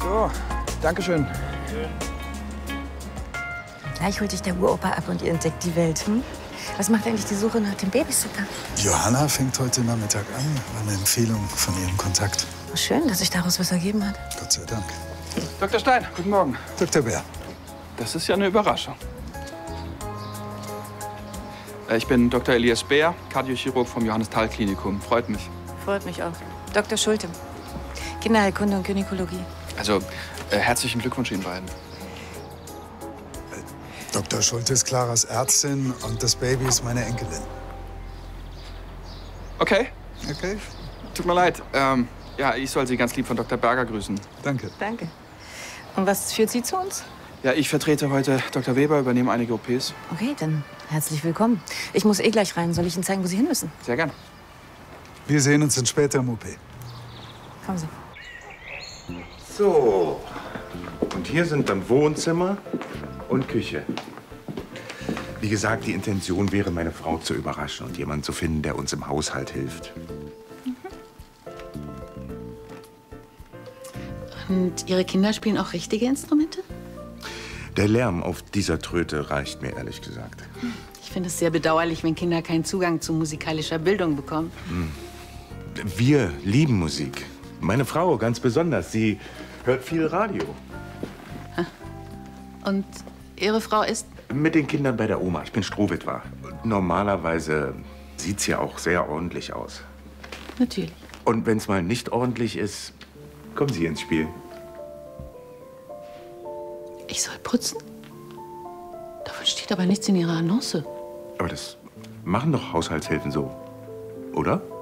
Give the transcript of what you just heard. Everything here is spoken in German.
So, Dankeschön. Gleich holt dich der Uropa ab und ihr entdeckt die Welt. Hm? Was macht eigentlich die Suche nach dem Babysitter? Johanna fängt heute Nachmittag an. War eine Empfehlung von ihrem Kontakt. Schön, dass sich daraus was ergeben hat. Gott sei Dank. Dr. Stein, guten Morgen. Dr. Bär. Das ist ja eine Überraschung. Ich bin Dr. Elias Bär, Kardiochirurg vom Johannes-Thal-Klinikum. Freut mich. Freut mich auch. Dr. Schulte, Kinderheilkunde und Gynäkologie. Also, herzlichen Glückwunsch Ihnen beiden. Dr. Schulte ist Claras Ärztin und das Baby ist meine Enkelin. Okay. Okay? Tut mir leid. Ja, ich soll Sie ganz lieb von Dr. Berger grüßen. Danke. Danke. Und was führt Sie zu uns? Ja, ich vertrete heute Dr. Weber, übernehme einige OPs. Okay, dann herzlich willkommen. Ich muss eh gleich rein. Soll ich Ihnen zeigen, wo Sie hin müssen? Sehr gern. Wir sehen uns dann später im OP. Kommen Sie. So. Und hier sind dann Wohnzimmer und Küche. Wie gesagt, die Intention wäre, meine Frau zu überraschen und jemanden zu finden, der uns im Haushalt hilft. Und Ihre Kinder spielen auch richtige Instrumente? Der Lärm auf dieser Tröte reicht mir, ehrlich gesagt. Ich finde es sehr bedauerlich, wenn Kinder keinen Zugang zu musikalischer Bildung bekommen. Wir lieben Musik. Meine Frau ganz besonders. Sie hört viel Radio. Und Ihre Frau ist? Mit den Kindern bei der Oma. Ich bin Strohwitwer. Normalerweise sieht's ja auch sehr ordentlich aus. Natürlich. Und wenn's mal nicht ordentlich ist, kommen Sie ins Spiel. Ich soll putzen? Davon steht aber nichts in Ihrer Annonce. Aber das machen doch Haushaltshilfen so, oder?